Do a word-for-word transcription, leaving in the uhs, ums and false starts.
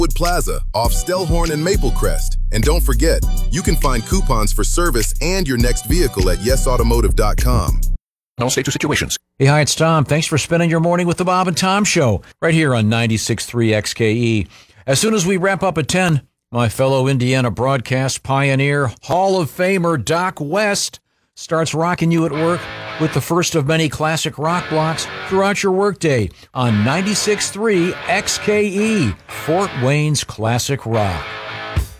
Wood Plaza off Stellhorn and Maple Crest. And don't forget, you can find coupons for service and your next vehicle at yes automotive dot com. All states or situations. Hey, hi, it's Tom. Thanks for spending your morning with the Bob and Tom Show right here on ninety-six point three X K E. As soon as we wrap up at ten, my fellow Indiana broadcast pioneer, Hall of Famer Doc West starts rocking you at work with the first of many classic rock blocks throughout your workday on ninety-six point three X K E, Fort Wayne's Classic Rock.